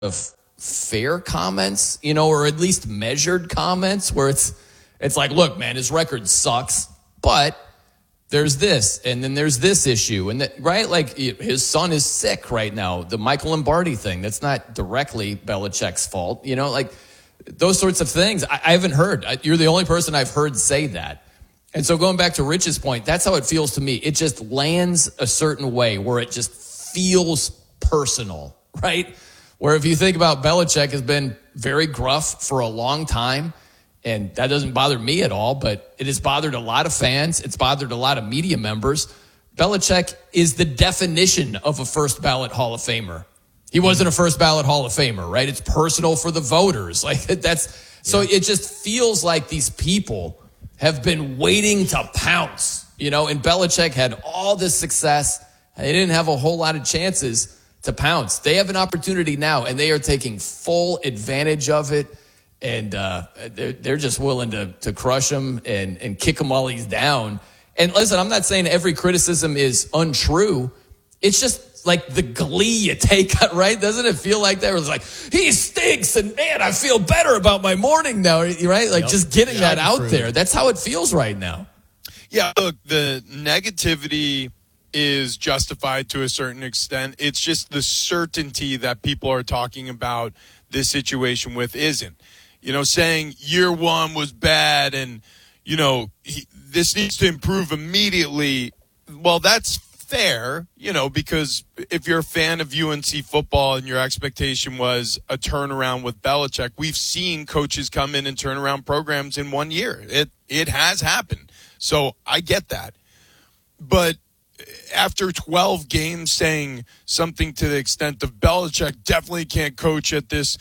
of fair comments, or at least measured comments where it's like, look, man, his record sucks, but there's this, and then there's this issue, and that, right? Like, his son is sick right now. The Michael Lombardi thing, that's not directly Belichick's fault, like those sorts of things. I haven't heard. You're the only person I've heard say that. And so going back to Rich's point, that's how it feels to me. It just lands a certain way where it just feels personal, right? Where if you think about Belichick has been very gruff for a long time, and that doesn't bother me at all, but it has bothered a lot of fans. It's bothered a lot of media members. Belichick is the definition of a first ballot Hall of Famer. He wasn't a first ballot Hall of Famer, right? It's personal for the voters. So it just feels like these people have been waiting to pounce, and Belichick had all this success. They didn't have a whole lot of chances to pounce. They have an opportunity now, and they are taking full advantage of it. And they're just willing to crush him and kick him while he's down. And listen, I'm not saying every criticism is untrue. It's just like the glee you take, right? Doesn't it feel like that? It's like, he stinks, and man, I feel better about my morning now, right? Like just getting that out there. That's how it feels right now. Yeah, look, the negativity is justified to a certain extent. It's just the certainty that people are talking about this situation with isn't. Saying year one was bad and, this needs to improve immediately. Well, that's fair, because if you're a fan of UNC football and your expectation was a turnaround with Belichick, we've seen coaches come in and turn around programs in 1 year. It has happened. So I get that. But after 12 games saying something to the extent of Belichick definitely can't coach at this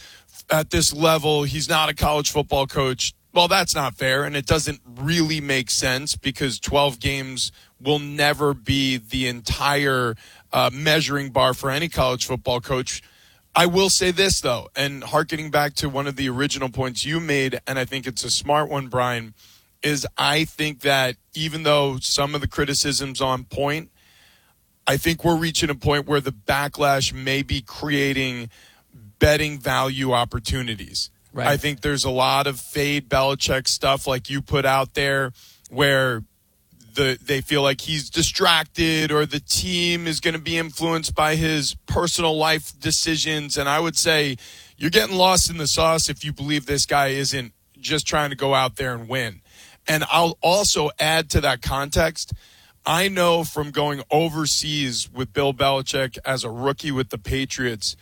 level, he's not a college football coach. Well, that's not fair, and it doesn't really make sense because 12 games will never be the entire measuring bar for any college football coach. I will say this, though, and hearkening back to one of the original points you made, and I think it's a smart one, Brian, is I think that even though some of the criticism's on point, I think we're reaching a point where the backlash may be creating betting value opportunities. Right. I think there's a lot of fade Belichick stuff like you put out there where they feel like he's distracted or the team is going to be influenced by his personal life decisions. And I would say you're getting lost in the sauce if you believe this guy isn't just trying to go out there and win. And I'll also add to that context, I know from going overseas with Bill Belichick as a rookie with the Patriots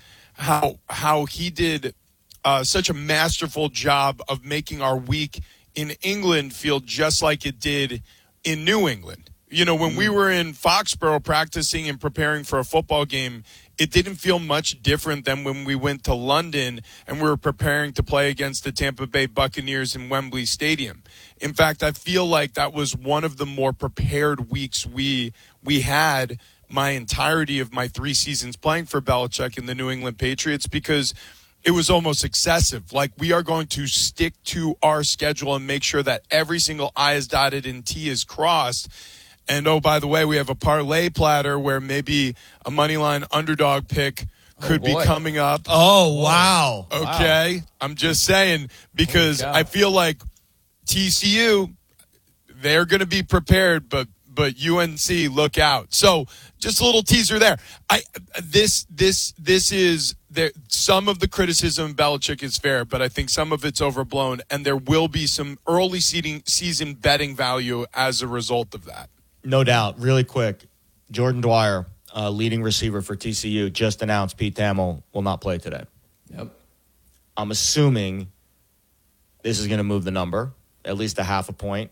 how he did such a masterful job of making our week in England feel just like it did in New England. When we were in Foxborough practicing and preparing for a football game, it didn't feel much different than when we went to London and we were preparing to play against the Tampa Bay Buccaneers in Wembley Stadium. In fact, I feel like that was one of the more prepared weeks we had my entirety of my 3 seasons playing for Belichick and the New England Patriots because it was almost excessive. Like, we are going to stick to our schedule and make sure that every single I is dotted and T is crossed. And, oh, by the way, we have a parlay platter where maybe a moneyline underdog pick could be coming up. Oh, wow. Okay. Wow. I'm just saying because I feel like TCU, they're going to be prepared, but UNC, look out. So just a little teaser there. This is there. Some of the criticism of Belichick is fair, but I think some of it's overblown, and there will be some early season betting value as a result of that. No doubt. Really quick, Jordan Dwyer, leading receiver for TCU, just announced Pete Thamel will not play today. Yep. I'm assuming this is going to move the number, at least a half a point.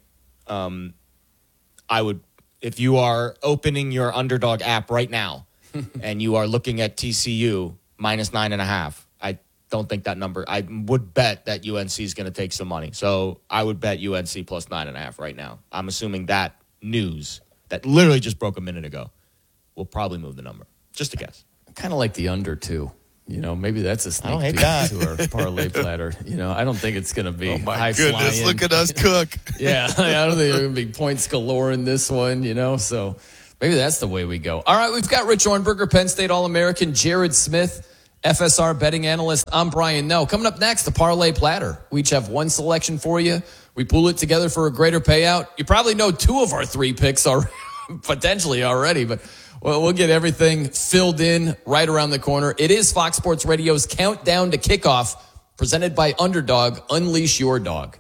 I would, if you are opening your Underdog app right now and you are looking at TCU minus 9.5, I don't think that number, I would bet that UNC is going to take some money. So I would bet UNC plus 9.5 right now. I'm assuming that news that literally just broke a minute ago will probably move the number. Just a guess. Kind of like the under, too. Maybe that's a sneak peek to our parlay platter. I don't think it's going to be high flying. Oh, my goodness, look at us cook. Yeah, I don't think there's going to be points galore in this one, so maybe that's the way we go. All right, we've got Rich Ornberger, Penn State All-American, Jared Smith, FSR betting analyst. I'm Brian Noe. Coming up next, the Parlay Platter. We each have one selection for you. We pool it together for a greater payout. You probably know 2 of our 3 picks are potentially already, but we'll get everything filled in right around the corner. It is Fox Sports Radio's Countdown to Kickoff, presented by Underdog. Unleash your dog.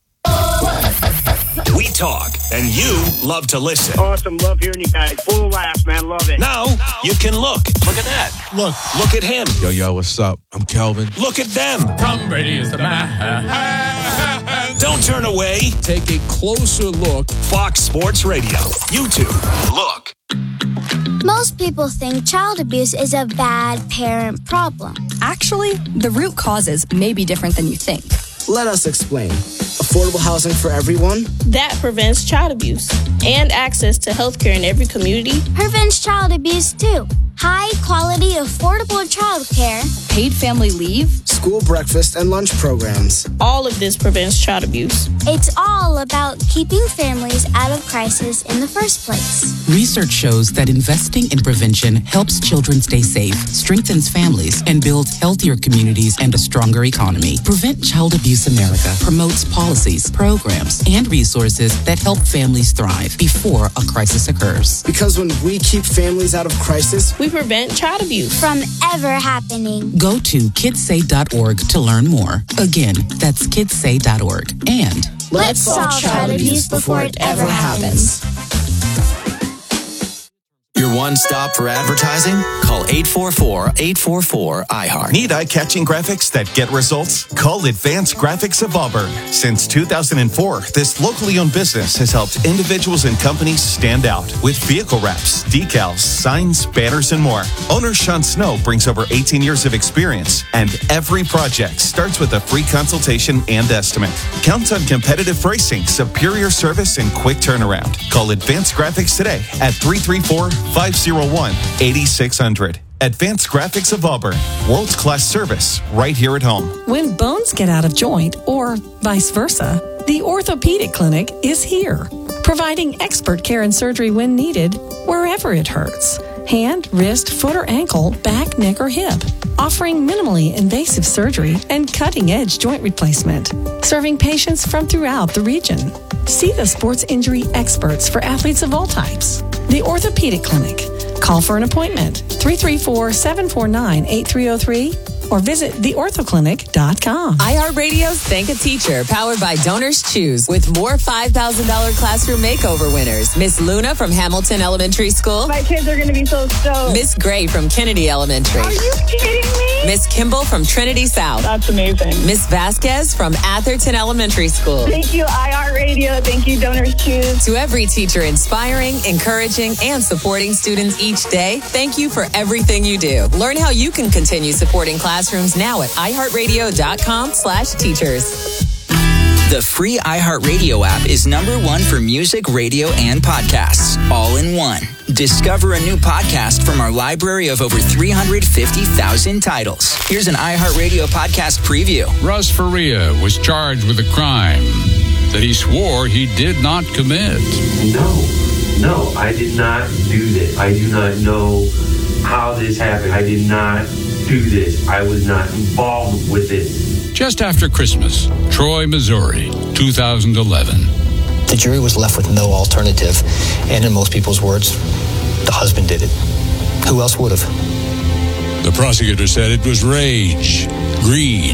We talk, and you love to listen. Awesome. Love hearing you guys. Full laugh, man. Love it. Now you can look. Look at that. Look at him. Yo, what's up? I'm Kelvin. Look at them. Tom Brady is the man. Don't turn away. Take a closer look. Fox Sports Radio. YouTube. Look. Most people think child abuse is a bad parent problem. Actually, the root causes may be different than you think. Let us explain. Affordable housing for everyone. That prevents child abuse and access to healthcare in every community. Prevents child abuse too. High quality, affordable childcare. Paid family leave. School breakfast and lunch programs. All of this prevents child abuse. It's all about keeping families out of crisis in the first place. Research shows that investing in prevention helps children stay safe, strengthens families, and builds healthier communities and a stronger economy. Prevent Child Abuse America promotes policies, programs, and resources that help families thrive before a crisis occurs. Because when we keep families out of crisis, we prevent child abuse from ever happening. Go to kidssay.org to learn more. Again, that's kidssay.org. And let's solve child abuse before it ever happens. Your one stop for advertising? Call 844-844-iHeart. Need eye-catching graphics that get results? Call Advanced Graphics of Auburn. Since 2004, this locally owned business has helped individuals and companies stand out with vehicle wraps, decals, signs, banners, and more. Owner Sean Snow brings over 18 years of experience, and every project starts with a free consultation and estimate. Count on competitive pricing, superior service, and quick turnaround. Call Advanced Graphics today at 334-501-8600. Advanced Graphics of Auburn. World-class service right here at home. When bones get out of joint or vice versa, the Orthopedic Clinic is here, providing expert care and surgery when needed, wherever it hurts. Hand, wrist, foot or ankle, back, neck or hip. Offering minimally invasive surgery and cutting-edge joint replacement. Serving patients from throughout the region. See the sports injury experts for athletes of all types. The Orthopedic Clinic. Call for an appointment, 334-749-8303, or visit theorthoclinic.com. iHeartRadio's Thank a Teacher, powered by Donors Choose, with more $5,000 classroom makeover winners. Miss Luna from Hamilton Elementary School. My kids are going to be so stoked. Miss Gray from Kennedy Elementary. Are you kidding me? Miss Kimball from Trinity South. That's amazing. Miss Vasquez from Atherton Elementary School. Thank you, iHeartRadio. Thank you, Donors Choose. To every teacher inspiring, encouraging, and supporting students each day, thank you for everything you do. Learn how you can continue supporting classrooms now at iHeartRadio.com/teachers. The free iHeartRadio app is #1 for music, radio, and podcasts, all in one. Discover a new podcast from our library of over 350,000 titles. Here's an iHeartRadio podcast preview. Russ Faria was charged with a crime that he swore he did not commit. No, I did not do this. I do not know how this happened. I did not do this. I was not involved with it. Just after Christmas, Troy, Missouri, 2011. The jury was left with no alternative, and in most people's words, the husband did it. Who else would have? The prosecutor said it was rage, greed.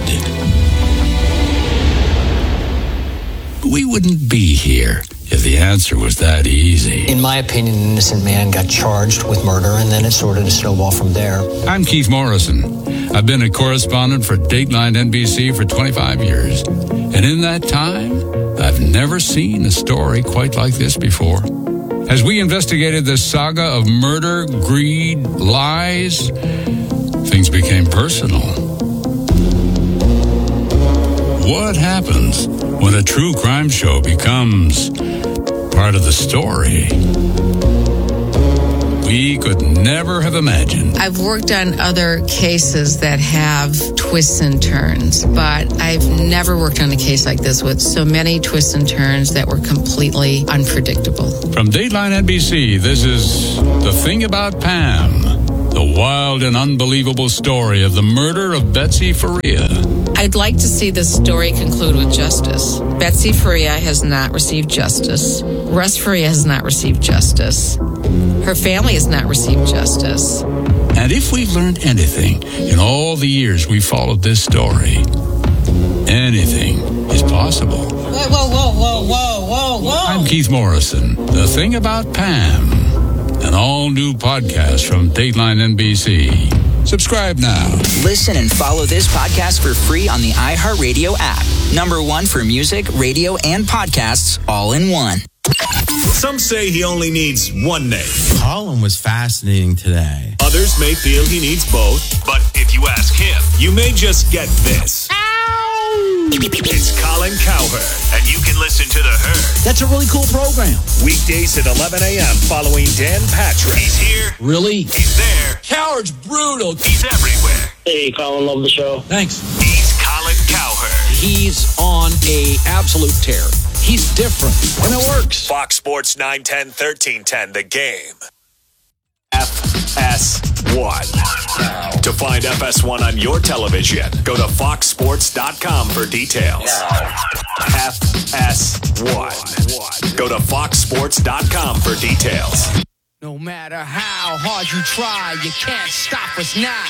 We wouldn't be here if the answer was that easy. In my opinion, an innocent man got charged with murder, and then it sort of snowballed from there. I'm Keith Morrison. I've been a correspondent for Dateline NBC for 25 years. And in that time, I've never seen a story quite like this before. As we investigated this saga of murder, greed, lies, things became personal. What happens when a true crime show becomes part of the story? We could never have imagined. I've worked on other cases that have twists and turns, but I've never worked on a case like this with so many twists and turns that were completely unpredictable. From Dateline NBC, this is The Thing About Pam. the wild and unbelievable story of the murder of Betsy Faria. I'd like to see this story conclude with justice. Betsy Faria has not received justice. Russ Faria has not received justice. Her family has not received justice. And if we've learned anything in all the years we followed this story, anything is possible. Whoa. I'm Keith Morrison. The Thing About Pam. An all-new podcast from Dateline NBC. Subscribe now. Listen and follow this podcast for free on the iHeartRadio app. #1 for music, radio, and podcasts all in one. Some say he only needs one name. Colin was fascinating today. Others may feel he needs both. But if you ask him, you may just get this. It's Colin Cowherd, and you can listen to The Herd. That's a really cool program. Weekdays at 11 a.m. following Dan Patrick. He's here. Really? He's there. Cowherd's brutal. He's everywhere. Hey, Colin, love the show. Thanks. He's Colin Cowherd. He's on a absolute tear. He's different, and it works. Fox Sports 910, 1310, The Game. FS1. To find FS1 on your television, go to foxsports.com for details. FS1. Go to foxsports.com for details. No matter how hard you try, you can't stop us now.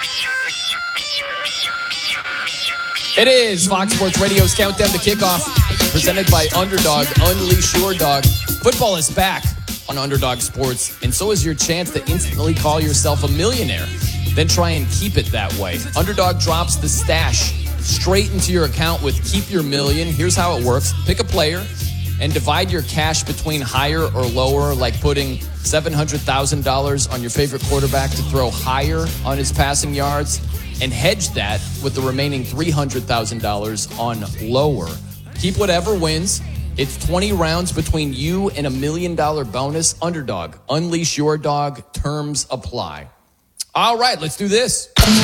It is Fox Sports Radio's Countdown to Kickoff, presented by Underdog. Unleash your dog. Football is back on Underdog Sports, and so is your chance to instantly call yourself a millionaire. Then try and keep it that way. Underdog drops the stash straight into your account with Keep Your Million. Here's how it works. Pick a player and divide your cash between higher or lower, like putting $700,000 on your favorite quarterback to throw higher on his passing yards, and hedge that with the remaining $300,000 on lower. Keep whatever wins. It's 20 rounds between you and $1 million bonus. Underdog. Unleash your dog. Terms apply. All right, let's do this.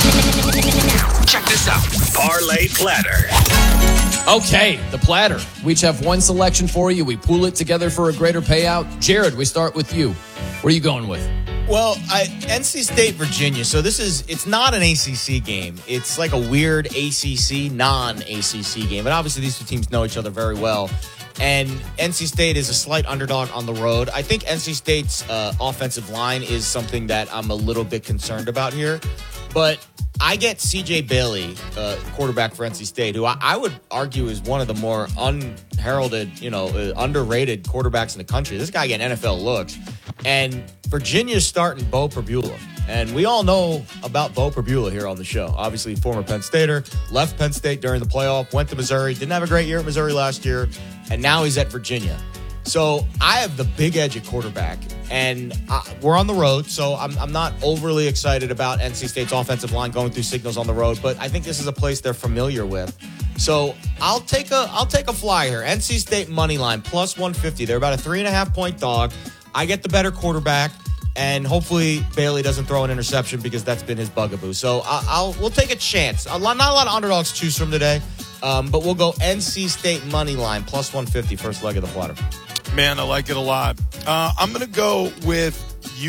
Check this out. Parlay Platter. Okay, the platter. We each have one selection for you. We pool it together for a greater payout. Jared, we start with you. What are you going with? Well, NC State, Virginia. So it's not an ACC game. It's like a weird ACC, non-ACC game. And obviously these two teams know each other very well. And NC State is a slight underdog on the road. I think NC State's offensive line is something that I'm a little bit concerned about here. But I get C.J. Bailey, quarterback for NC State, who I would argue is one of the more unheralded, underrated quarterbacks in the country. This guy getting NFL looks. And Virginia's starting Bo Perbula. And we all know about Bo Perbula here on the show. Obviously, former Penn Stater, left Penn State during the playoff, went to Missouri, didn't have a great year at Missouri last year, and now he's at Virginia. So I have the big edge at quarterback, and we're on the road, so I'm not overly excited about NC State's offensive line going through signals on the road, but I think this is a place they're familiar with. So I'll take a fly here. NC State money line plus 150. They're about a 3.5-point dog. I get the better quarterback, and hopefully Bailey doesn't throw an interception because that's been his bugaboo. So we'll take a chance. Not a lot of underdogs to choose from today, but we'll go NC State money line plus 150 first leg of the platter. Man, I like it a lot. I'm going to go with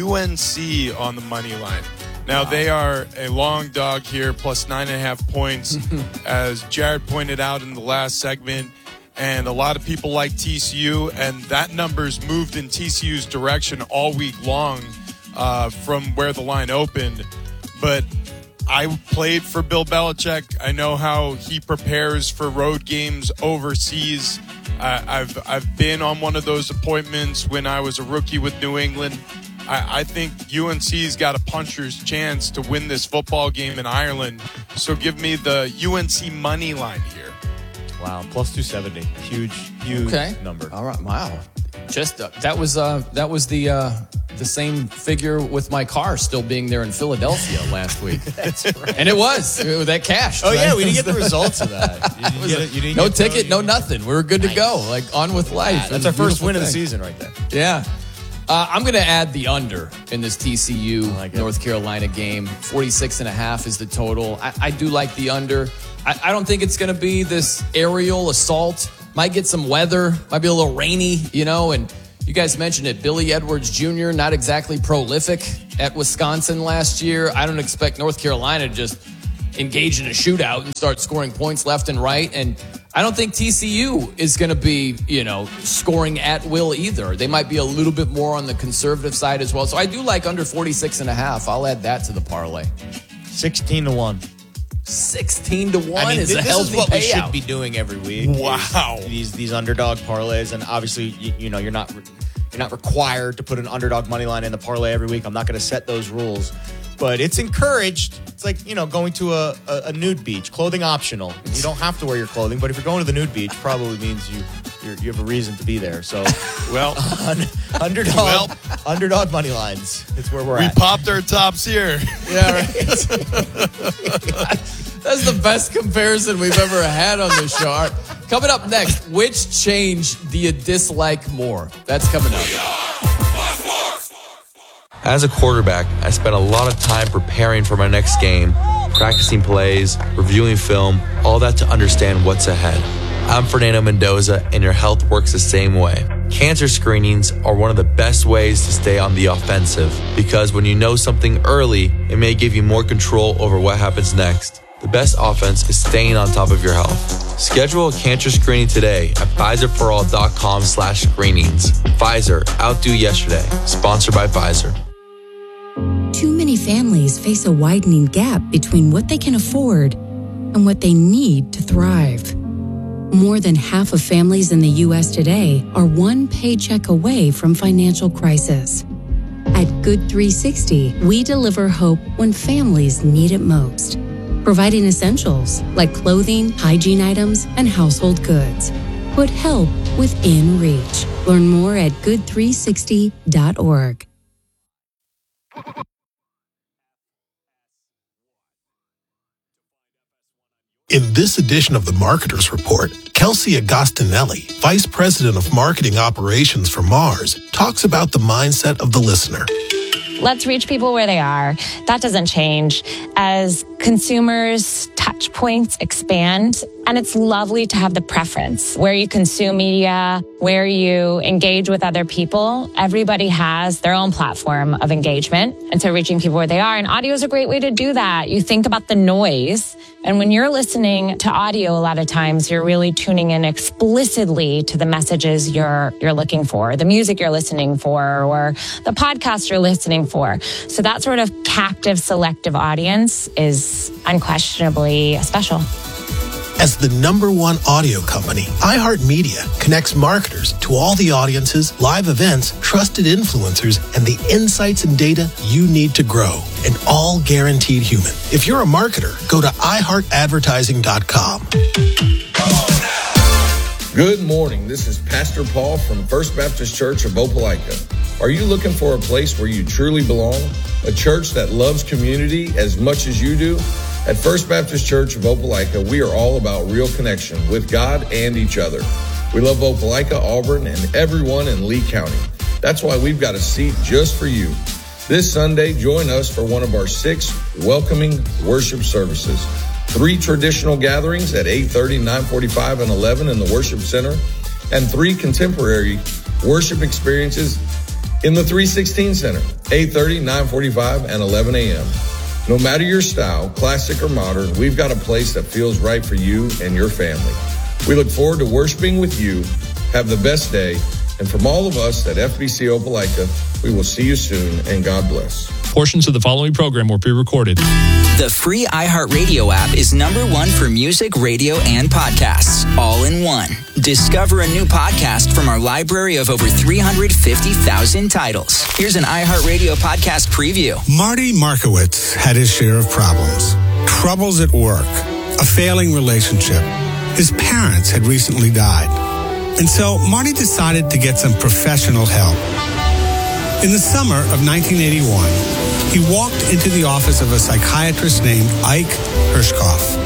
UNC on the money line. Now, They are a long dog here, plus 9.5 points, as Jared pointed out in the last segment. And a lot of people like TCU, and that number's moved in TCU's direction all week long from where the line opened. But I played for Bill Belichick. I know how he prepares for road games overseas. I've been on one of those appointments when I was a rookie with New England. I think UNC's got a puncher's chance to win this football game in Ireland. So give me the UNC money line here. Wow, plus 270, huge number. All right, wow. Just that was the same figure with my car still being there in Philadelphia last week. That's right. And it was that cashed. Oh, right? yeah, we didn't get the results of that. No ticket, no nothing. We were good to go, like on with life. Yeah, that's our first win of the season right there. Yeah. I'm going to add the under in this TCU North Carolina game. 46.5 is the total. I do like the under. I don't think it's going to be this aerial assault. Might get some weather. Might be a little rainy, and You guys mentioned it. Billy Edwards Jr., not exactly prolific at Wisconsin last year. I don't expect North Carolina to just engage in a shootout and start scoring points left and right. And I don't think TCU is going to be, scoring at will either. They might be a little bit more on the conservative side as well. So I do like under 46.5. I'll add that to the parlay. 16-1. 16-1 is a healthy payout. This is what we should be doing every week. Wow. These underdog parlays, and obviously, you're not required to put an underdog money line in the parlay every week. I'm not going to set those rules, but it's encouraged. It's like going to a nude beach, clothing optional. You don't have to wear your clothing, but if you're going to the nude beach, probably means you have a reason to be there. So, underdog money lines. It's where we're at. We popped our tops here. Yeah, right. That's the best comparison we've ever had on this show. All right, coming up next, which change do you dislike more? That's coming up. As a quarterback, I spent a lot of time preparing for my next game, practicing plays, reviewing film, all that to understand what's ahead. I'm Fernando Mendoza, and your health works the same way. Cancer screenings are one of the best ways to stay on the offensive, because when you know something early, it may give you more control over what happens next. The best offense is staying on top of your health. Schedule a cancer screening today at PfizerForAll.com/screenings. Pfizer, outdo yesterday. Sponsored by Pfizer. Too many families face a widening gap between what they can afford and what they need to thrive. More than half of families in the U.S. today are one paycheck away from financial crisis. At Good 360, we deliver hope when families need it most, providing essentials like clothing, hygiene items, and household goods. Put help within reach. Learn more at good360.org. In this edition of the Marketer's Report, Kelsey Agostinelli, Vice President of Marketing Operations for Mars, talks about the mindset of the listener. Let's reach people where they are. That doesn't change. As consumers' touch points expand, and it's lovely to have the preference where you consume media, where you engage with other people. Everybody has their own platform of engagement. And so reaching people where they are, and audio is a great way to do that. You think about the noise. And when you're listening to audio, a lot of times you're really tuning in explicitly to the messages you're looking for, the music you're listening for, or the podcast you're listening for. So that sort of captive, selective audience is unquestionably special. As the #1 audio company, iHeartMedia connects marketers to all the audiences, live events, trusted influencers, and the insights and data you need to grow, and all guaranteed human. If you're a marketer, go to iHeartAdvertising.com. Good morning. This is Pastor Paul from First Baptist Church of Opelika. Are you looking for a place where you truly belong? A church that loves community as much as you do? At First Baptist Church of Opelika, we are all about real connection with God and each other. We love Opelika, Auburn, and everyone in Lee County. That's why we've got a seat just for you. This Sunday, join us for one of our 6 welcoming worship services. 3 traditional gatherings at 8:30, 9:45, and 11 in the Worship Center, and 3 contemporary worship experiences in the 316 Center, 8:30, 9:45, and 11 a.m. No matter your style, classic or modern, we've got a place that feels right for you and your family. We look forward to worshiping with you. Have the best day. And from all of us at FBC Opelika, we will see you soon, and God bless. Portions of the following program were pre-recorded. The free iHeartRadio app is #1 for music, radio, and podcasts, all in one. Discover a new podcast from our library of over 350,000 titles. Here's an iHeartRadio podcast preview. Marty Markowitz had his share of problems. Troubles at work, a failing relationship. His parents had recently died. And so Marty decided to get some professional help. In the summer of 1981, he walked into the office of a psychiatrist named Ike Hirschkoff.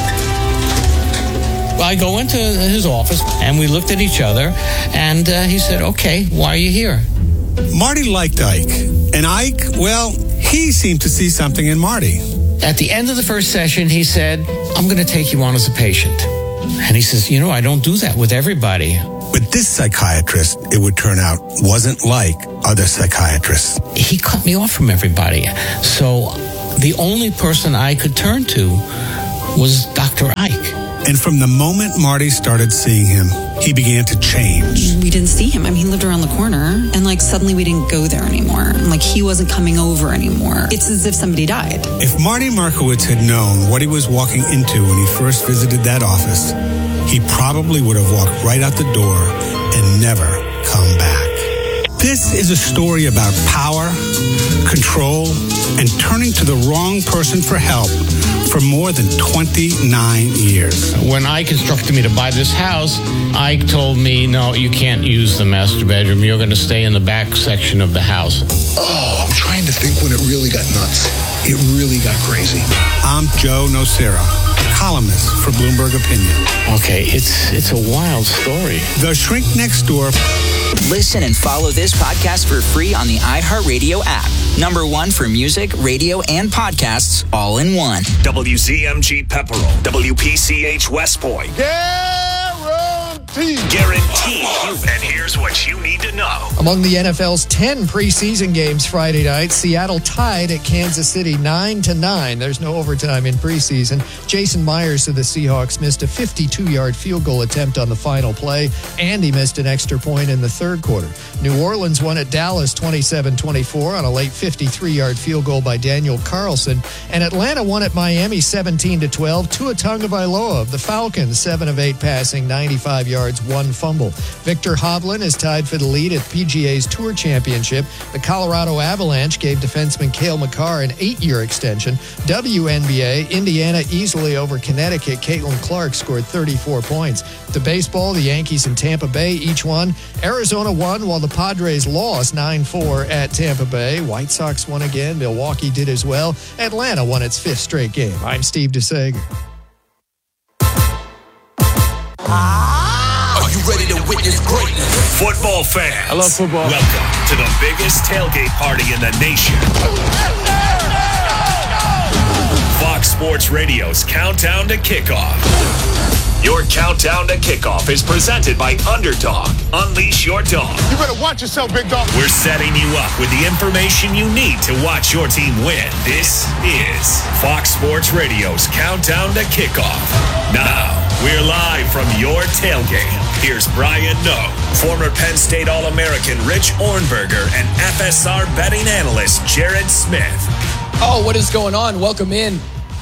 I go into his office, and we looked at each other, and he said, "Okay, why are you here?" Marty liked Ike, and Ike, well, he seemed to see something in Marty. At the end of the first session, he said, "I'm going to take you on as a patient." And he says, "I don't do that with everybody." But this psychiatrist, it would turn out, wasn't like other psychiatrists. He cut me off from everybody. So the only person I could turn to was Dr. Ike. And from the moment Marty started seeing him, he began to change. We didn't see him. I mean, he lived around the corner, and suddenly we didn't go there anymore. And he wasn't coming over anymore. It's as if somebody died. If Marty Markowitz had known what he was walking into when he first visited that office, he probably would have walked right out the door and never come back. This is a story about power, control, and turning to the wrong person for help for more than 29 years. When Ike instructed me to buy this house, Ike told me, no, you can't use the master bedroom. You're going to stay in the back section of the house. Oh, I'm trying to think when it really got nuts. It really got crazy. I'm Joe Nocera, columnist for Bloomberg Opinion. Okay, it's a wild story. The Shrink Next Door. Listen and follow this podcast for free on the iHeartRadio app. Number one for music, radio, and podcasts all in one. WZMG Pepperell, WPCH West Point. Guaranteed. And here's what you need to know. Among the NFL's 10 preseason games Friday night, Seattle tied at Kansas City 9-9. There's no overtime in preseason. Jason Myers of the Seahawks missed a 52-yard field goal attempt on the final play, and he missed an extra point in the third quarter. New Orleans won at Dallas 27-24 on a late 53-yard field goal by Daniel Carlson, and Atlanta won at Miami 17-12. Tua Tagovailoa of the Falcons, 7 of 8 passing, 95 yards, 1 fumble. Victor Hovland is tied for the lead at PGA's Tour Championship. The Colorado Avalanche gave defenseman Cale Makar an 8-year extension. WNBA, Indiana easily over Connecticut. Caitlin Clark scored 34 points. To baseball, the Yankees and Tampa Bay each won. Arizona won while the Padres lost 9-4 at Tampa Bay. White Sox won again. Milwaukee did as well. Atlanta won its 5th straight game. I'm Steve DeSager. Are you ready to witness greatness? Football fans. I love football. Welcome to the biggest tailgate party in the nation. Fox Sports Radio's Countdown to Kickoff. Your Countdown to Kickoff is presented by Underdog. Unleash your dog. You better watch yourself, big dog. We're setting you up with the information you need to watch your team win. This is Fox Sports Radio's Countdown to Kickoff. Now, we're live from your tailgate. Here's Brian Noe, former Penn State All-American Rich Ornberger, and FSR betting analyst Jared Smith. Oh, what is going on? Welcome in.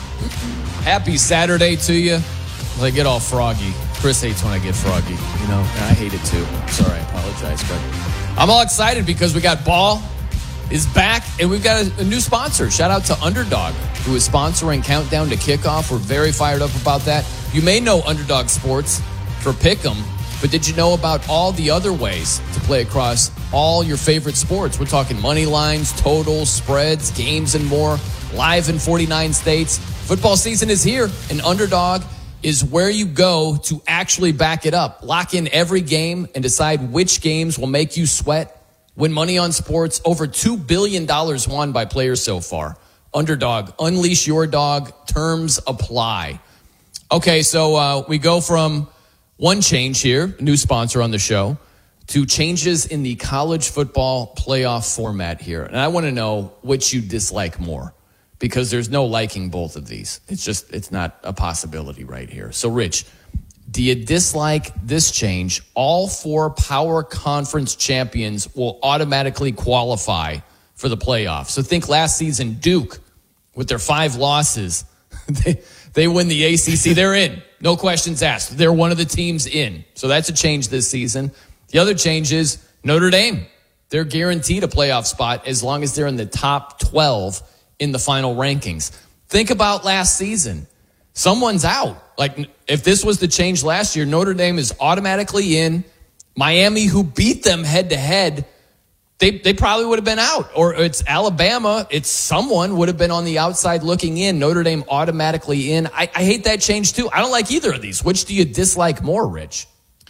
Happy Saturday to you. I get all froggy. Chris hates when I get froggy, and I hate it too. Sorry, I apologize, but I'm all excited because we got Ball is back, and we've got a new sponsor. Shout out to Underdog, who is sponsoring Countdown to Kickoff. We're very fired up about that. You may know Underdog Sports for Pick'em, but did you know about all the other ways to play across all your favorite sports? We're talking money lines, totals, spreads, games, and more. Live in 49 states. Football season is here, and Underdog is where you go to actually back it up. Lock in every game and decide which games will make you sweat. Win money on sports. Over $2 billion won by players so far. Underdog. Unleash your dog. Terms apply. Okay, so we go from one change here, new sponsor on the show, to changes in the college football playoff format here. And I want to know which you dislike more, because there's no liking both of these. It's not a possibility right here. So, Rich, do you dislike this change? All 4 power conference champions will automatically qualify for the playoffs. So think last season, Duke, with their 5 losses, they win the ACC. They're in. No questions asked. They're one of the teams in. So that's a change this season. The other change is Notre Dame. They're guaranteed a playoff spot as long as they're in the top 12 in the final rankings. Think about last season. Someone's out. Like, if this was the change last year, Notre Dame is automatically in. Miami, who beat them head-to-head, they probably would have been out. Or it's Alabama. It's someone would have been on the outside looking in. Notre Dame automatically in. I hate that change, too. I don't like either of these. Which do you dislike more, Rich?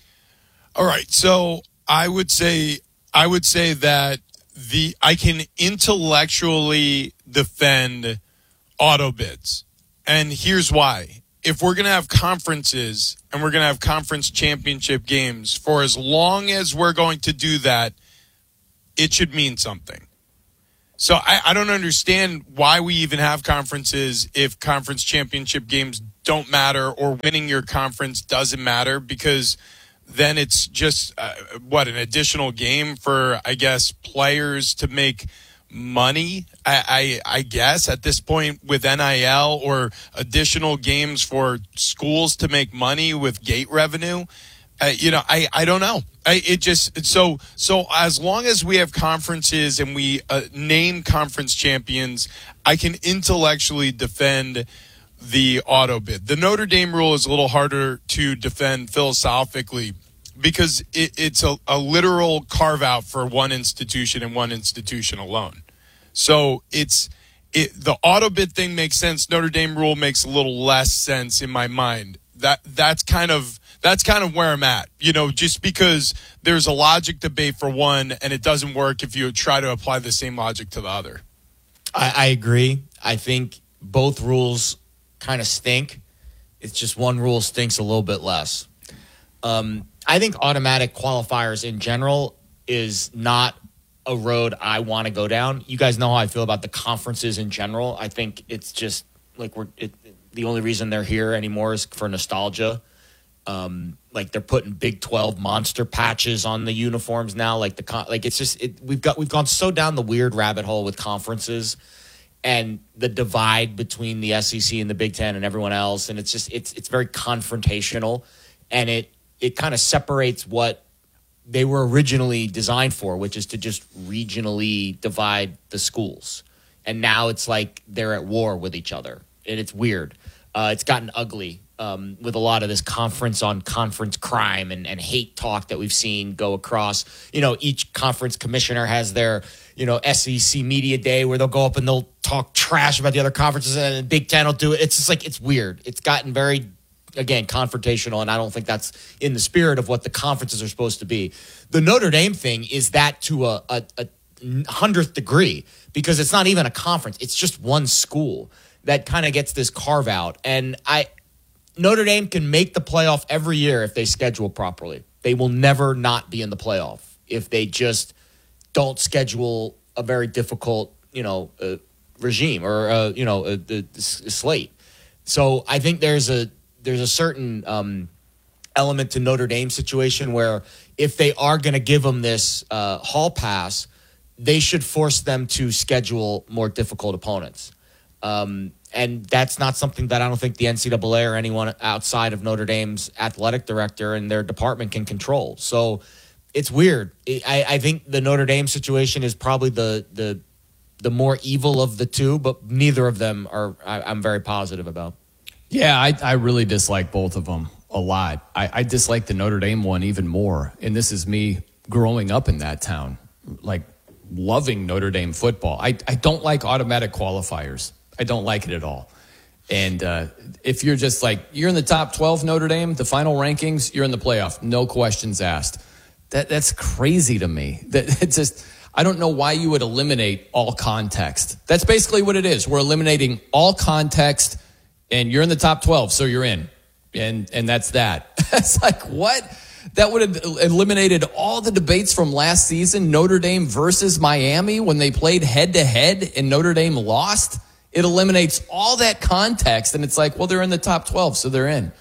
All right. So I would say that I can intellectually defend auto bids. And here's why. if we're going to have conferences and we're going to have conference championship games, for as long as we're going to do that, it should mean something. So I don't understand why we even have conferences if conference championship games don't matter or winning your conference doesn't matter, because then it's just, an additional game for, I guess, players to make money, I guess, at this point with NIL, or additional games for schools to make money with gate revenue. I don't know. So as long as we have conferences and we name conference champions, I can intellectually defend the auto bid. The Notre Dame rule is a little harder to defend philosophically because it's a literal carve out for one institution and one institution alone. So the auto bid thing makes sense. Notre Dame rule makes a little less sense in my mind. That's kind of where I'm at, just because there's a logic debate for one and it doesn't work if you try to apply the same logic to the other. I agree. I think both rules kind of stink. It's just one rule stinks a little bit less. I think automatic qualifiers in general is not a road I want to go down. You guys know how I feel about the conferences in general. I think it's just like the only reason they're here anymore is for nostalgia. Like they're putting Big 12 monster patches on the uniforms now. We've gone so down the weird rabbit hole with conferences and the divide between the SEC and the Big Ten and everyone else. And it's very confrontational, and it kind of separates what they were originally designed for, which is to just regionally divide the schools. And now it's like they're at war with each other, and it's weird. It's gotten ugly with a lot of this conference on conference crime and hate talk that we've seen go across. Each conference commissioner has their, SEC media day where they'll go up and they'll talk trash about the other conferences, and the Big Ten will do it. It's just like, it's weird. It's gotten very, again, confrontational, and I don't think that's in the spirit of what the conferences are supposed to be. The Notre Dame thing is that to a 100th degree, because it's not even a conference. It's just one school that kind of gets this carve out. And Notre Dame can make the playoff every year if they schedule properly. They will never not be in the playoff if they just don't schedule a very difficult, regime or a slate. So I think there's a certain element to Notre Dame's situation where if they are going to give them this hall pass, they should force them to schedule more difficult opponents. And that's not something that I don't think the NCAA or anyone outside of Notre Dame's athletic director and their department can control. So it's weird. I think the Notre Dame situation is probably the more evil of the two, but neither of them I'm very positive about. Yeah, I really dislike both of them a lot. I dislike the Notre Dame one even more. And this is me growing up in that town, like loving Notre Dame football. I don't like automatic qualifiers. I don't like it at all. And if you're just like, you're in the top 12 Notre Dame, the final rankings, you're in the playoff. No questions asked. That's crazy to me. It's just, I don't know why you would eliminate all context. That's basically what it is. We're eliminating all context, and you're in the top 12, so you're in. And that's that. It's like, what? That would have eliminated all the debates from last season, Notre Dame versus Miami, when they played head-to-head and Notre Dame lost. It eliminates all that context, and it's like, well, they're in the top 12, so they're in.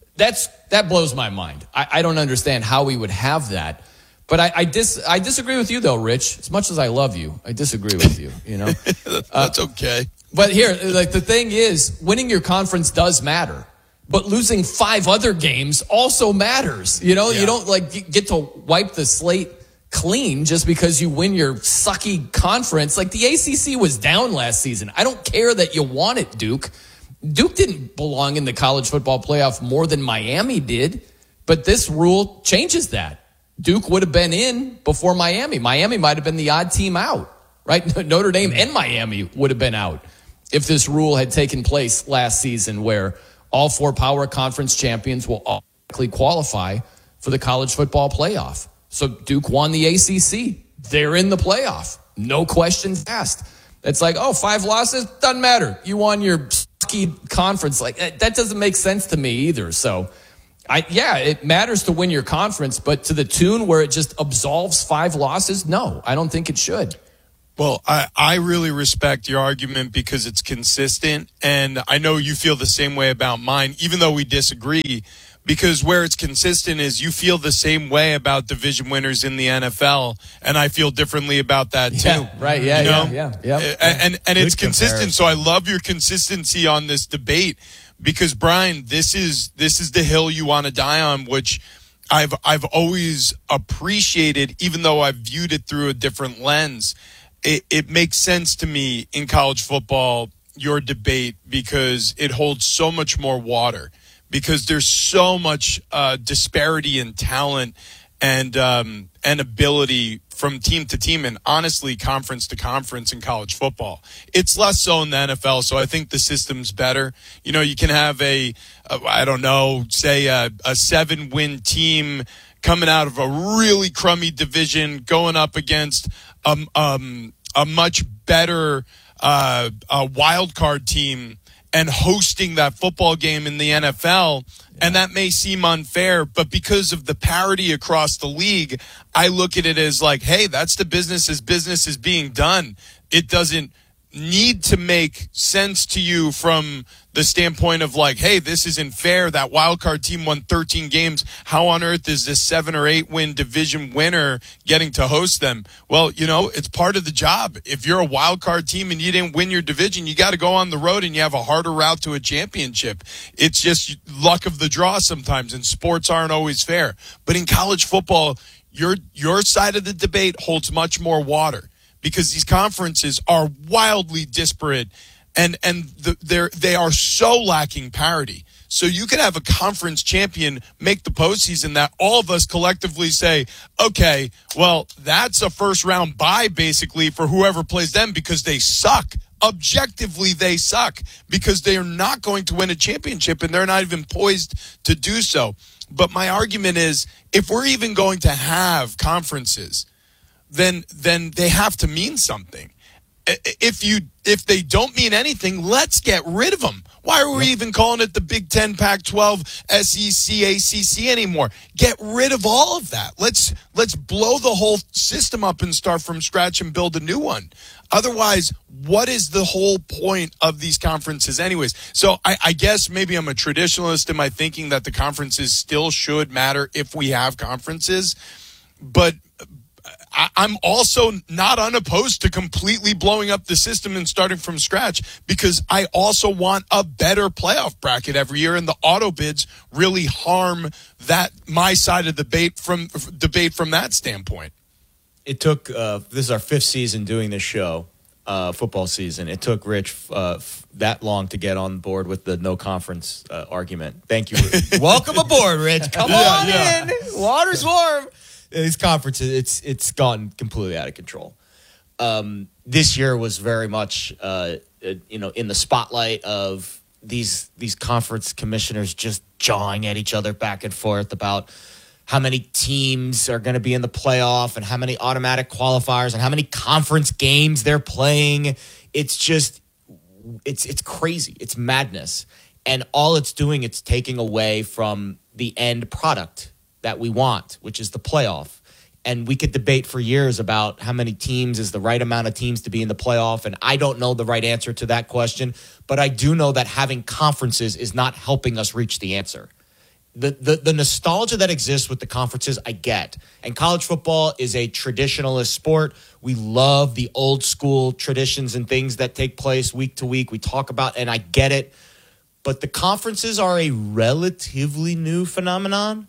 That blows my mind. I don't understand how we would have that. But I disagree with you, though, Rich. As much as I love you, I disagree with you, That's okay. But here, the thing is, winning your conference does matter. But losing 5 other games also matters. You don't get to wipe the slate clean just because you win your sucky conference. Like the ACC was down last season. I don't care that you won it, Duke. Duke didn't belong in the college football playoff more than Miami did, but this rule changes that. Duke would have been in before Miami. Miami might have been the odd team out, right? Notre Dame and Miami would have been out if this rule had taken place last season, where all 4 power conference champions will automatically qualify for the college football playoff. So Duke won the ACC. They're in the playoff. No questions asked. It's like, 5 losses, doesn't matter. You won your hockey conference, like that doesn't make sense to me either. So, it matters to win your conference, but to the tune where it just absolves 5 losses, no, I don't think it should. Well, I really respect your argument because it's consistent, and I know you feel the same way about mine, even though we disagree, because where it's consistent is you feel the same way about division winners in the NFL, and I feel differently about that too. Yeah, right, yeah. And it's consistent, comparison. so I love your consistency on this debate because, Brian, this is the hill you want to die on, which I've always appreciated, even though I've viewed it through a different lens. It makes sense to me in college football, your debate, because it holds so much more water, because there's so much disparity in talent and ability from team to team, and honestly, conference to conference in college football. It's less so in the NFL, so I think the system's better. You know, you can have say a 7-win team coming out of a really crummy division going up against a much better wild card team and hosting that football game in the NFL. And that may seem unfair, but because of the parity across the league, I look at it as like, hey, that's the business as business is being done. It doesn't need to make sense to you from the standpoint of like, hey, this isn't fair. That wild card team won 13 games. How on earth is this 7 or 8 win division winner getting to host them? Well, you know, it's part of the job. If you're a wild card team and you didn't win your division, you got to go on the road and you have a harder route to a championship. It's just luck of the draw sometimes, and sports aren't always fair. But in college football, your side of the debate holds much more water, because these conferences are wildly disparate and they are so lacking parity. So you can have a conference champion make the postseason that all of us collectively say, okay, well, that's a first round bye basically for whoever plays them because they suck. Objectively, they suck because they are not going to win a championship and they're not even poised to do so. But my argument is, if we're even going to have conferences, then they have to mean something. If they don't mean anything, let's get rid of them. Why are we even calling it the Big Ten, Pac-12, SEC, ACC anymore? Get rid of all of that. Let's blow the whole system up and start from scratch and build a new one. Otherwise, what is the whole point of these conferences anyways? So I guess maybe I'm a traditionalist in my thinking that the conferences still should matter if we have conferences, but I'm also not unopposed to completely blowing up the system and starting from scratch, because I also want a better playoff bracket every year, and the auto bids really harm that my side of the debate from that standpoint. It took this is our 5th season doing this show, football season. It took Rich that long to get on board with the no conference argument. Thank you. Welcome aboard, Rich. Come on in. Water's warm. These conferences, it's gone completely out of control. This year was very much, in the spotlight of these conference commissioners just jawing at each other back and forth about how many teams are going to be in the playoff and how many automatic qualifiers and how many conference games they're playing. It's just, it's crazy. It's madness. And all it's doing, it's taking away from the end product that we want, which is the playoff. And we could debate for years about how many teams is the right amount of teams to be in the playoff. And I don't know the right answer to that question, but I do know that having conferences is not helping us reach the answer. The nostalgia that exists with the conferences, I get. And college football is a traditionalist sport. We love the old school traditions and things that take place week to week. We talk about, and I get it. But the conferences are a relatively new phenomenon.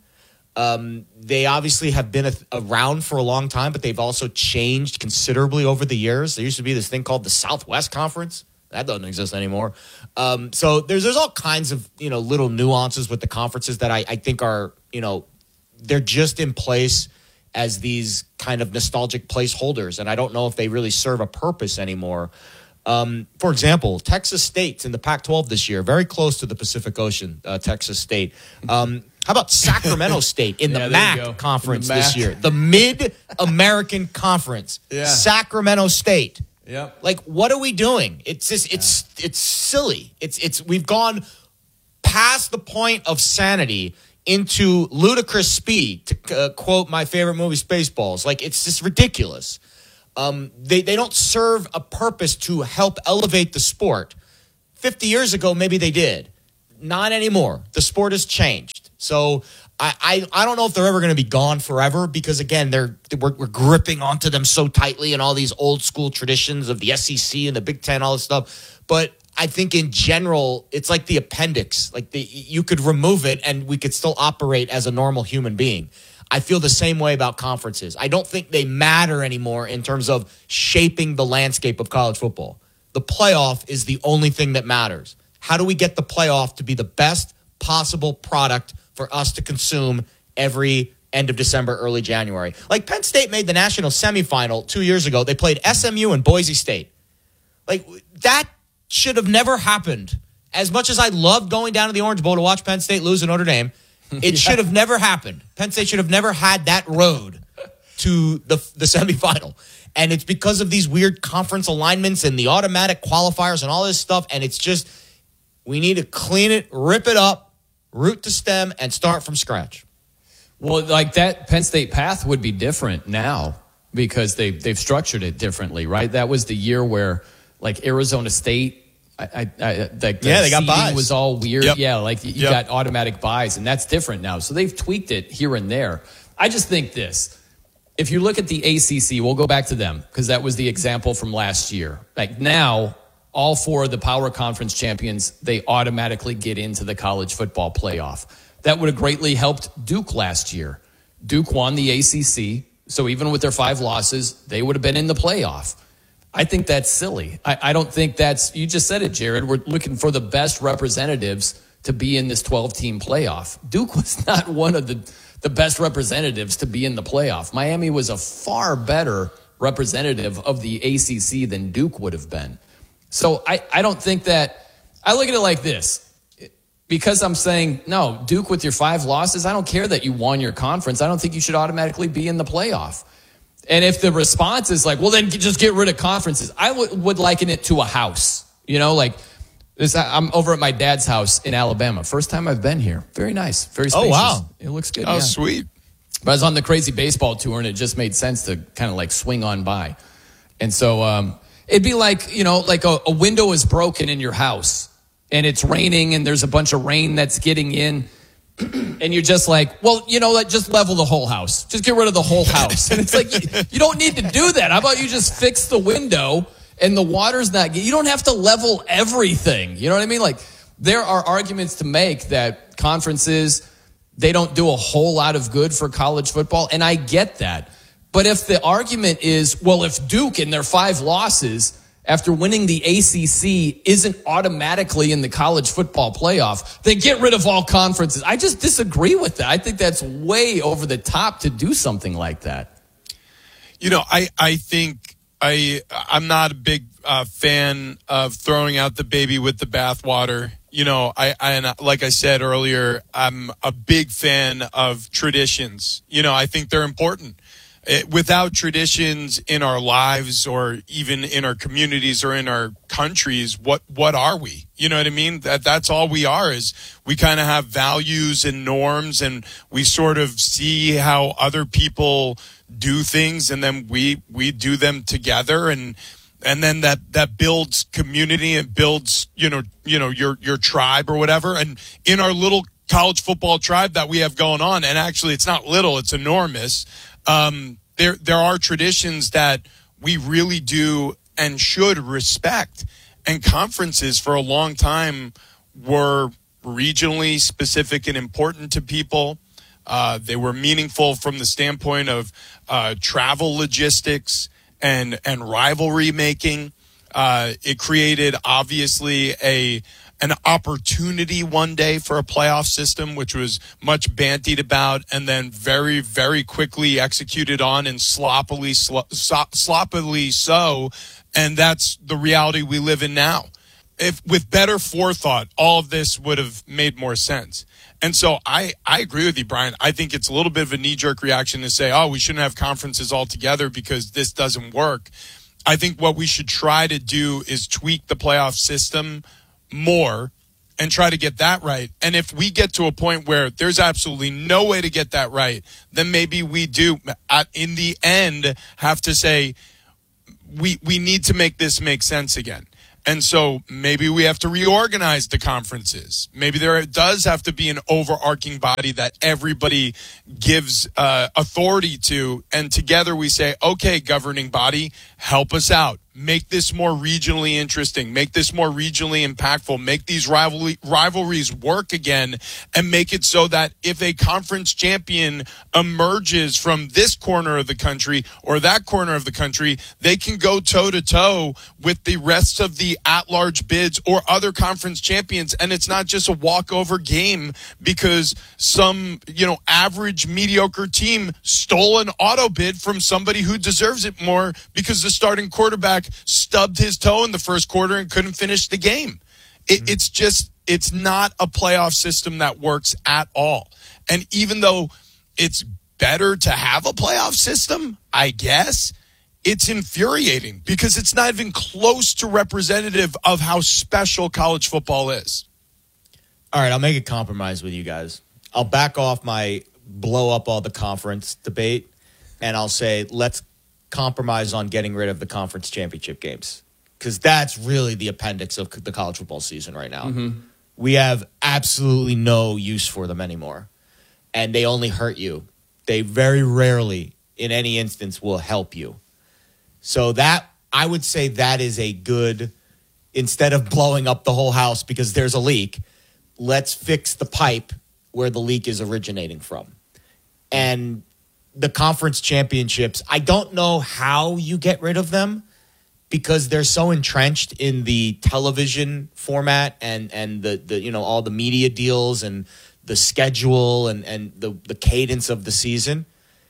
They obviously have been around for a long time, but they've also changed considerably over the years. There used to be this thing called the Southwest Conference. That doesn't exist anymore. So there's all kinds of, little nuances with the conferences that I think are, they're just in place as these kind of nostalgic placeholders. And I don't know if they really serve a purpose anymore. For example, Texas State's in the Pac-12 this year, very close to the Pacific Ocean, Texas State. How about Sacramento State in the MAC conference this year? The Mid-American Conference. Yeah. Sacramento State. Yep. Like, what are we doing? It's just, it's silly. We've gone past the point of sanity into ludicrous speed, to quote my favorite movie, Spaceballs. Like, it's just ridiculous. They don't serve a purpose to help elevate the sport. 50 years ago, maybe they did. Not anymore. The sport has changed. So I don't know if they're ever going to be gone forever because, again, we're gripping onto them so tightly and all these old school traditions of the SEC and the Big Ten, all this stuff. But I think in general, it's like the appendix. Like you could remove it and we could still operate as a normal human being. I feel the same way about conferences. I don't think they matter anymore in terms of shaping the landscape of college football. The playoff is the only thing that matters. How do we get the playoff to be the best possible product for us to consume every end of December, early January? Like Penn State made the national semifinal 2 years ago. They played SMU and Boise State. Like that should have never happened. As much as I loved going down to the Orange Bowl to watch Penn State lose to Notre Dame, it should have never happened. Penn State should have never had that road to the semifinal. And it's because of these weird conference alignments and the automatic qualifiers and all this stuff. And it's just, we need to clean it, rip it up, root to stem, and start from scratch. Well, like that Penn State path would be different now because they've structured it differently, right? That was the year where, like, Arizona State, they got buys. Was all weird. Yep. Yeah, like you got automatic buys, and that's different now. So they've tweaked it here and there. I just think this. If you look at the ACC, we'll go back to them because that was the example from last year. Like now, all four of the power conference champions, they automatically get into the college football playoff. That would have greatly helped Duke last year. Duke won the ACC, so even with their 5 losses, they would have been in the playoff. I think that's silly. I don't think that's, you just said it, Jared. We're looking for the best representatives to be in this 12-team playoff. Duke was not one of the best representatives to be in the playoff. Miami was a far better representative of the ACC than Duke would have been. So I don't think that, I look at it like this. Because I'm saying, no, Duke with your 5 losses, I don't care that you won your conference. I don't think you should automatically be in the playoff. And if the response is like, well, then just get rid of conferences, I would liken it to a house. You know, like this. I'm over at my dad's house in Alabama. First time I've been here. Very nice. Very spacious. Oh, wow. It looks good. Oh, yeah. Sweet. But I was on the crazy baseball tour, and it just made sense to kind of like swing on by. And so it'd be like, you know, like a window is broken in your house, and it's raining, and there's a bunch of rain that's getting in. And you're just like, well, you know, like just level the whole house. Just get rid of the whole house. And it's like, you don't need to do that. How about you just fix the window and the water's not, you don't have to level everything. You know what I mean? Like there are arguments to make that conferences, they don't do a whole lot of good for college football. And I get that. But if the argument is, well, if Duke in their 5 losses after winning the ACC isn't automatically in the college football playoff, then get rid of all conferences. I just disagree with that. I think that's way over the top to do something like that. You know, I think I'm not a big fan of throwing out the baby with the bathwater. You know, and like I said earlier, I'm a big fan of traditions. You know, I think they're important. Without traditions in our lives or even in our communities or in our countries, what are we? You know what I mean? That's all we are, is we kind of have values and norms, and we sort of see how other people do things, and then we do them together, and then that builds community. It builds, you know, your tribe or whatever. And in our little college football tribe that we have going on, and actually it's not little, it's enormous. There are traditions that we really do and should respect. And conferences for a long time were regionally specific and important to people. They were meaningful from the standpoint of travel logistics and rivalry making. It created obviously an opportunity one day for a playoff system, which was much bantied about and then very, very quickly executed on and sloppily so. And that's the reality we live in now. If with better forethought, all of this would have made more sense. And so I agree with you, Brian. I think it's a little bit of a knee-jerk reaction to say, oh, we shouldn't have conferences altogether because this doesn't work. I think what we should try to do is tweak the playoff system more and try to get that right. And if we get to a point where there's absolutely no way to get that right, then maybe we do, in the end, have to say, we need to make this make sense again. And so maybe we have to reorganize the conferences. Maybe there does have to be an overarching body that everybody gives authority to. And together we say, okay, governing body, help us out. Make this more regionally interesting. Make this more regionally impactful. Make these rivalries work again, and make it so that if a conference champion emerges from this corner of the country or that corner of the country, they can go toe-to-toe with the rest of the at-large bids or other conference champions. And it's not just a walkover game because some, average mediocre team stole an auto bid from somebody who deserves it more because the starting quarterback stubbed his toe in the first quarter and couldn't finish the game. It's not a playoff system that works at all. And even though it's better to have a playoff system, I guess, it's infuriating because it's not even close to representative of how special college football is. All right, I'll make a compromise with you guys. I'll back off my blow up all the conference debate, and I'll say let's compromise on getting rid of the conference championship games because that's really the appendix of the college football season right now. Mm-hmm. We have absolutely no use for them anymore, and they only hurt you. They very rarely, in any instance, will help you. So that, I would say that is a good, instead of blowing up the whole house because there's a leak, let's fix the pipe where the leak is originating from. And the conference championships, I don't know how you get rid of them because they're so entrenched in the television format and the all the media deals and the schedule and the cadence of the season.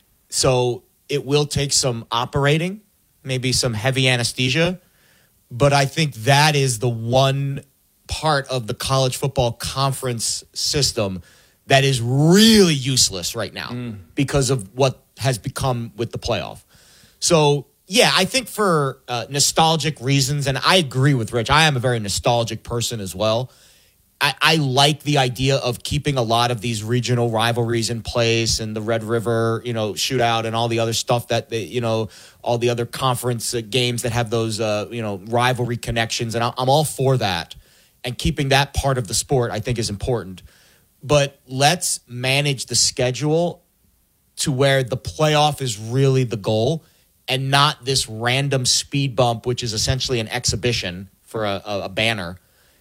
So it will take some operating, maybe some heavy anesthesia, but I think that is the one part of the college football conference system that is really useless right now because of what has become with the playoff. So, yeah, I think for nostalgic reasons, and I agree with Rich, I am a very nostalgic person as well. I like the idea of keeping a lot of these regional rivalries in place and the Red River, shootout and all the other stuff that, all the other conference games that have those, rivalry connections. And I'm all for that. And keeping that part of the sport, I think, is important. But let's manage the schedule to where the playoff is really the goal and not this random speed bump, which is essentially an exhibition for a banner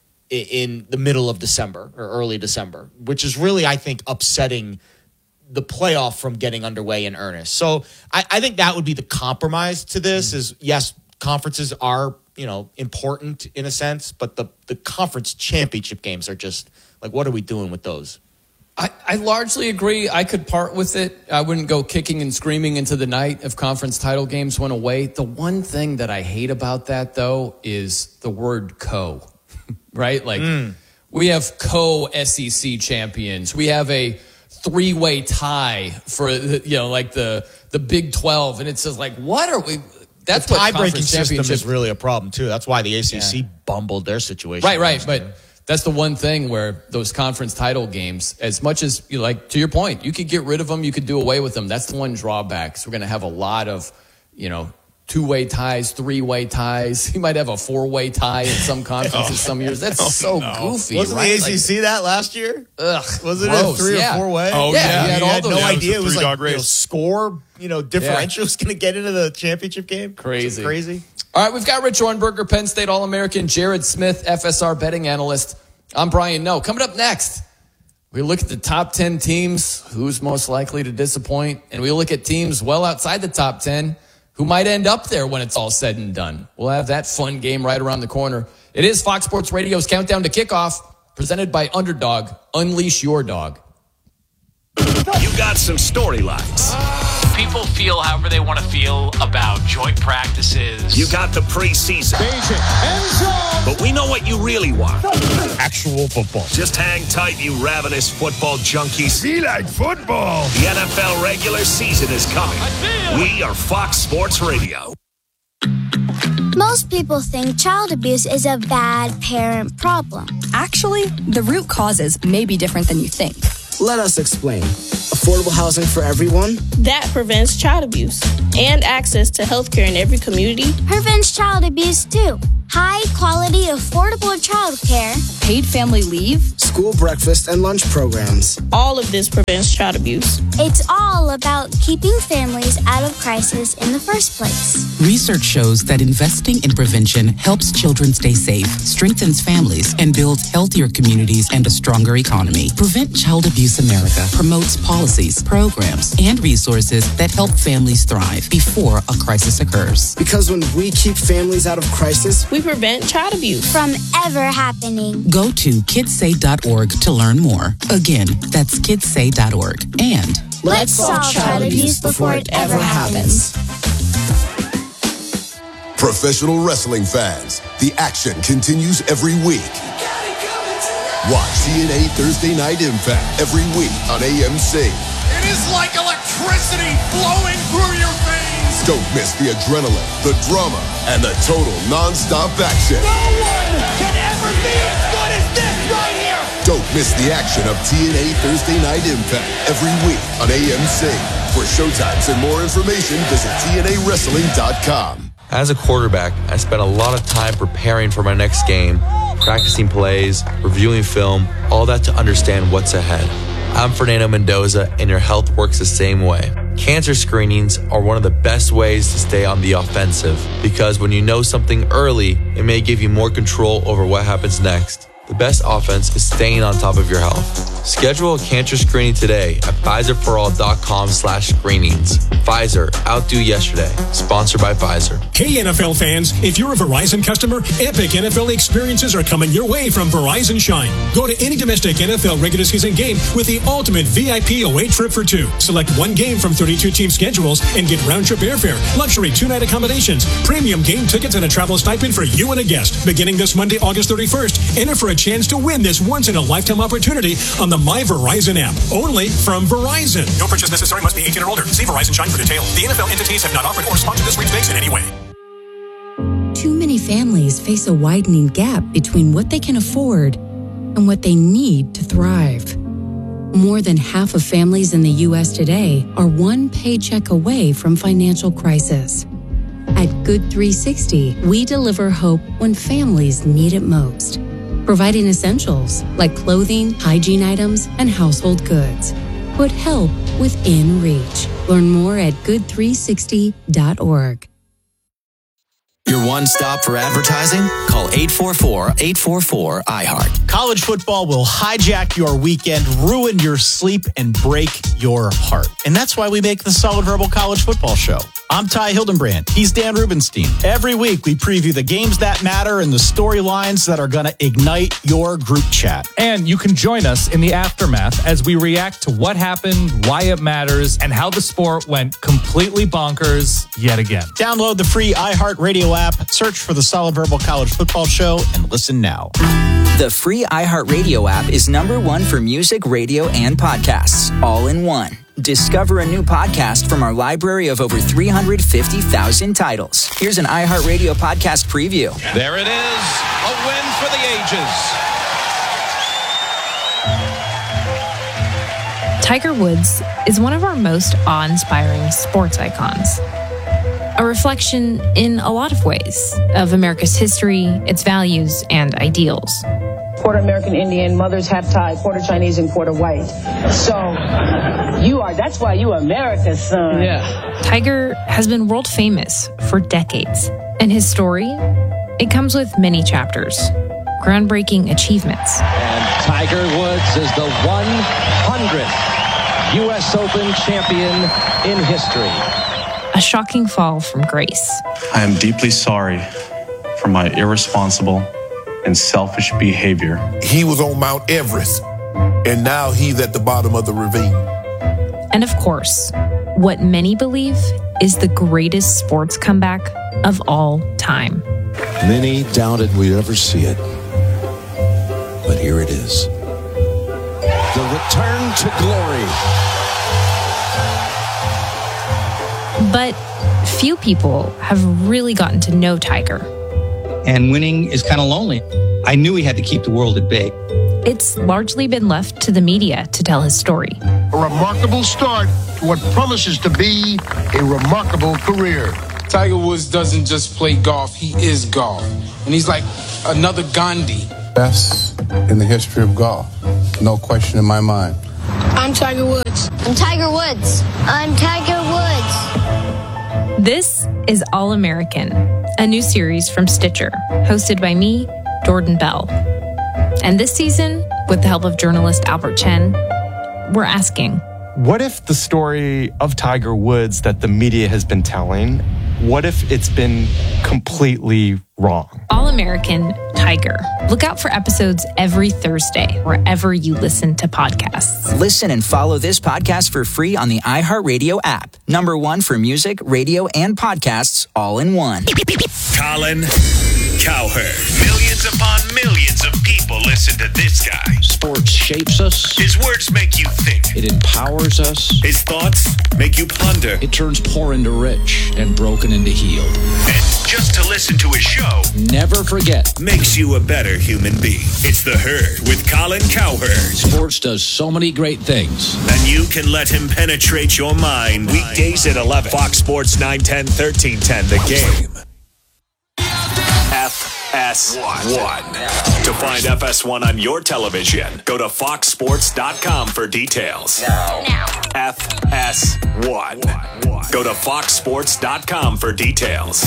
in the middle of December or early December, which is really, I think, upsetting the playoff from getting underway in earnest. So I think that would be the compromise to this is, yes, conferences are, important in a sense, but the conference championship games are just like, what are we doing with those? I largely agree. I could part with it. I wouldn't go kicking and screaming into the night if conference title games went away. The one thing that I hate about that, though, is the word co, right? Like we have co-SEC champions. We have a three-way tie for, the Big 12. And it says, like, what are we? That's the what tie-breaking system is really a problem, too. That's why the ACC bumbled their situation. Right. But that's the one thing where those conference title games, as much as, to your point, you could get rid of them, you could do away with them. That's the one drawback. So we're going to have a lot of, two-way ties, three-way ties. You might have a four-way tie in some conferences some years. That's goofy. Wasn't the ACC that last year? Ugh, wasn't it a three or four-way? Oh, yeah. You had no idea. It was like race. Score, differential was going to get into the championship game. Crazy. All right, we've got Rich Ornberger, Penn State All-American, Jared Smith, FSR betting analyst. I'm Brian Noe. Coming up next, we look at the top 10 teams, who's most likely to disappoint, and we look at teams well outside the top 10 who might end up there when it's all said and done. We'll have that fun game right around the corner. It is Fox Sports Radio's Countdown to Kickoff, presented by Underdog. Unleash your dog. You got some storylines. People feel however they want to feel about joint practices. You got the preseason. But we know what you really want. Actual football. Just hang tight, you ravenous football junkies. Be like football. The NFL regular season is coming. We are Fox Sports Radio. Most people think child abuse is a bad parent problem. Actually, the root causes may be different than you think. Let us explain. Affordable housing for everyone. That prevents child abuse. And access to health care in every community. Prevents child abuse too. High quality, affordable child care. Paid family leave. School breakfast and lunch programs. All of this prevents child abuse. It's all about keeping families out of crisis in the first place. Research shows that investing in prevention helps children stay safe, strengthens families, and builds healthier communities and a stronger economy. Prevent Child Abuse America promotes policies, programs, and resources that help families thrive before a crisis occurs. Because when we keep families out of crisis, we prevent child abuse from ever happening. Go to kidssay.org to learn more. Again, that's kidssay.org. And let's solve child abuse before it ever happens. Professional wrestling fans, the action continues every week. Watch TNA Thursday Night Impact every week on AMC. It is like electricity flowing through your veins. Don't miss the adrenaline, the drama, and the total non-stop action. No one can ever be as good as this right here. Don't miss the action of TNA Thursday Night Impact every week on AMC. For showtimes and more information, visit TNAWrestling.com. As a quarterback, I spent a lot of time preparing for my next game, practicing plays, reviewing film, all that to understand what's ahead. I'm Fernando Mendoza, and your health works the same way. Cancer screenings are one of the best ways to stay on the offensive, because when you know something early, it may give you more control over what happens next. The best offense is staying on top of your health. Schedule a cancer screening today at Pfizerforall.com/screenings. Pfizer, outdo yesterday. Sponsored by Pfizer. Hey NFL fans, if you're a Verizon customer, epic NFL experiences are coming your way from Verizon Shine. Go to any domestic NFL regular season game with the ultimate VIP away trip for two. Select one game from 32 team schedules and get round-trip airfare, luxury 2-night accommodations, premium game tickets, and a travel stipend for you and a guest. Beginning this Monday, August 31st, enter for a chance to win this once-in-a-lifetime opportunity on the My Verizon app. Only from Verizon. No purchase necessary. Must be 18 or older. See Verizon Shine for details. The NFL entities have not offered or sponsored this sweepstakes in any way. Too many families face a widening gap between what they can afford and what they need to thrive. More than half of families in the U.S. today are one paycheck away from financial crisis. At Good 360, we deliver hope when families need it most, providing essentials like clothing, hygiene items, and household goods. Put help within reach. Learn more at good360.org. Your one stop for advertising? Call 844-844-iHeart. College football will hijack your weekend, ruin your sleep, and break your heart. And that's why we make the Solid Verbal College Football Show. I'm Ty Hildenbrand. He's Dan Rubenstein. Every week, we preview the games that matter and the storylines that are going to ignite your group chat. And you can join us in the aftermath as we react to what happened, why it matters, and how the sport went completely bonkers yet again. Download the free iHeartRadio app, search for the Solid Verbal College Football Show, and listen now. The free iHeartRadio app is #1 for music, radio, and podcasts, all in one. Discover a new podcast from our library of over 350,000 titles. Here's an iHeartRadio podcast preview. There it is, a win for the ages. Tiger Woods is one of our most awe-inspiring sports icons. A reflection in a lot of ways of America's history, its values, and ideals. Quarter American Indian, mothers half Thai, quarter Chinese, and quarter white. So that's why you America's son. Yeah. Tiger has been world famous for decades. And his story, it comes with many chapters, groundbreaking achievements. And Tiger Woods is the 100th U.S. Open champion in history. A shocking fall from grace. I am deeply sorry for my irresponsible and selfish behavior. He was on Mount Everest, and now he's at the bottom of the ravine. And of course, what many believe is the greatest sports comeback of all time. Many doubted we'd ever see it, but here it is. The return to glory. But few people have really gotten to know Tiger. And winning is kind of lonely. I knew he had to keep the world at bay. It's largely been left to the media to tell his story. A remarkable start to what promises to be a remarkable career. Tiger Woods doesn't just play golf, he is golf. And he's like another Gandhi. Best in the history of golf. No question in my mind. I'm Tiger Woods. I'm Tiger Woods. I'm Tiger Woods. This is All American, a new series from Stitcher, hosted by me, Jordan Bell. And this season, with the help of journalist Albert Chen, we're asking, what if the story of Tiger Woods that the media has been telling, what if it's been completely wrong? All American Tiger. Look out for episodes every Thursday, wherever you listen to podcasts. Listen and follow this podcast for free on the iHeartRadio app. #1 for music, radio, and podcasts all in one. Colin Cowherd. Millions upon millions of people listen to this guy. Sports shapes us. His words make you think. It empowers us. His thoughts make you ponder. It turns poor into rich and broken into healed. And just to listen to his show, never forget, makes you a better human being. It's The Herd with Colin Cowherd. Sports does so many great things. And you can let him penetrate your mind. Weekdays at 11. Fox Sports 910, 1310, The Game. FS1. To find FS1 on your television, go to foxsports.com for details. Now. FS1. Go to foxsports.com for details.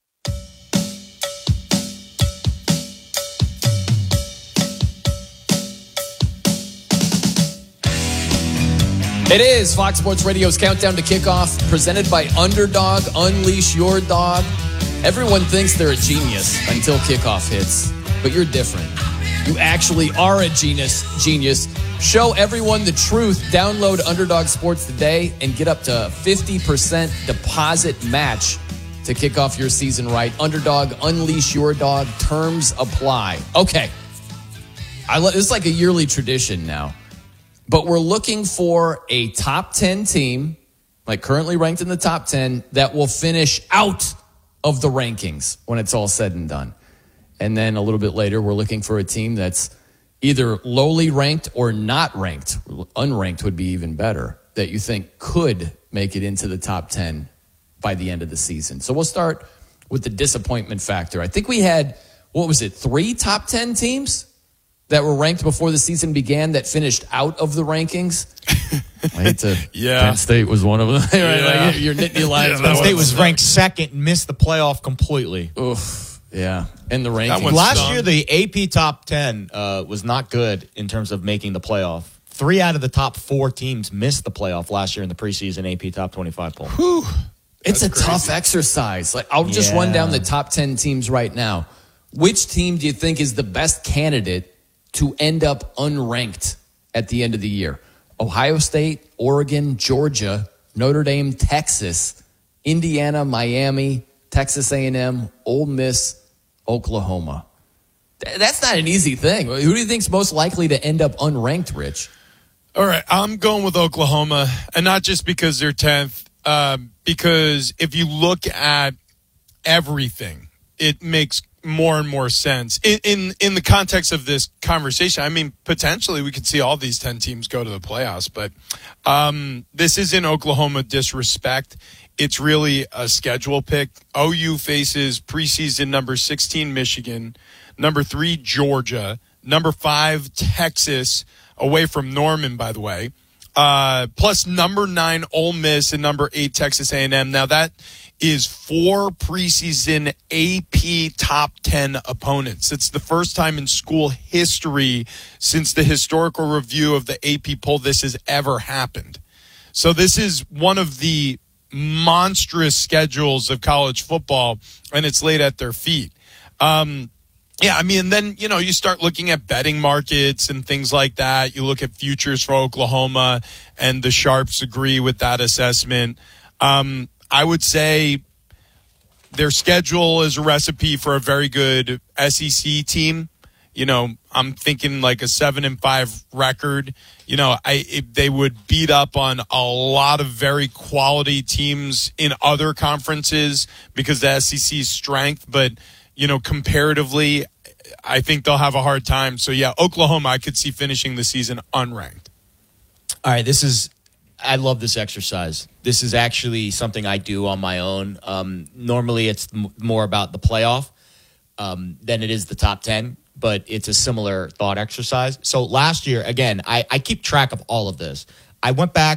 It is Fox Sports Radio's Countdown to Kickoff, presented by Underdog. Unleash your dog. Everyone thinks they're a genius until kickoff hits, but you're different. You actually are a genius. Show everyone the truth. Download Underdog Sports today and get up to 50% deposit match to kick off your season right. Underdog, unleash your dog. Terms apply. Okay. This is like a yearly tradition now. But we're looking for a top 10 team, like currently ranked in the top 10, that will finish out of the rankings when it's all said and done. And then a little bit later, we're looking for a team that's either lowly ranked or not ranked. Unranked would be even better, that you think could make it into the top 10 by the end of the season. So we'll start with the disappointment factor. I think we had, 3 top 10 teams that were ranked before the season began that finished out of the rankings. I hate to. Yeah. Penn State was one of them. Right? Like your Nittany Lions. Penn State was ranked second and missed the playoff completely. Oof. Yeah. And the rankings. Last year, the AP top 10 was not good in terms of making the playoff. 3 out of the top 4 teams missed the playoff last year in the preseason AP top 25 poll. Whew. It's a tough exercise. Like I'll just run down the top 10 teams right now. Which team do you think is the best candidate to end up unranked at the end of the year? Ohio State, Oregon, Georgia, Notre Dame, Texas, Indiana, Miami, Texas A&M, Ole Miss, Oklahoma. That's not an easy thing. Who do you think's most likely to end up unranked, Rich? All right, I'm going with Oklahoma, and not just because they're 10th, because if you look at everything, it makes more and more sense in the context of this conversation. I mean, potentially we could see all these 10 teams go to the playoffs, but this isn't Oklahoma disrespect. It's really a schedule pick. OU faces preseason number 16 Michigan, number 3 Georgia, number 5 Texas, away from Norman, by the way, plus number 9 Ole Miss and number 8 Texas A&M. Now that is 4 preseason AP top 10 opponents. It's the first time in school history since the historical review of the AP poll this has ever happened. So this is one of the monstrous schedules of college football, and it's laid at their feet. Yeah, I mean, then, you start looking at betting markets and things like that. You look at futures for Oklahoma, and the sharps agree with that assessment. I would say their schedule is a recipe for a very good SEC team. I'm thinking like a 7-5 record. They would beat up on a lot of very quality teams in other conferences because the SEC's strength. But, comparatively, I think they'll have a hard time. So, yeah, Oklahoma, I could see finishing the season unranked. All right, I love this exercise. This is actually something I do on my own. Normally, it's more about the playoff than it is the top 10, but it's a similar thought exercise. So last year, again, I keep track of all of this. I went back